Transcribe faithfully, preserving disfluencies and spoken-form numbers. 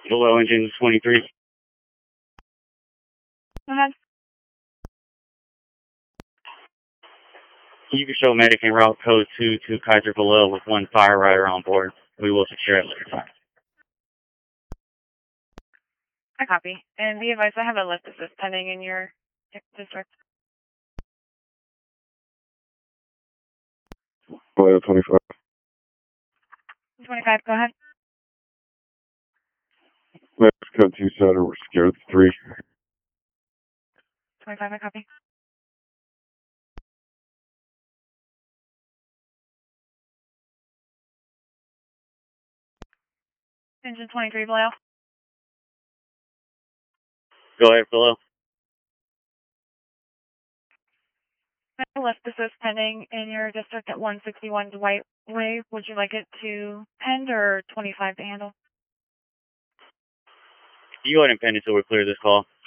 Below engine twenty-three. Go ahead. You can show medic en route code two to Kaiser below with one fire rider on board. We will secure it later time. I copy. And be advised, I have a lift assist pending in your district. Below twenty-five. twenty-five, go ahead. Medic code two center, we're scared three. twenty-five, I copy. Engine twenty-three below. Go ahead, below. Lift assist pending in your district at one sixty-one Dwight Way. Would you like it to pend or twenty-five to handle? You go ahead and pen until we clear this call.